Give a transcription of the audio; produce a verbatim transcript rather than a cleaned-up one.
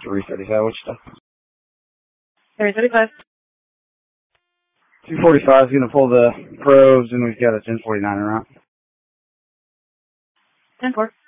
three thirty-five, Wichita. three thirty-five. two forty-five is going to pull the probes, and we've got a ten forty-nine route. ten four.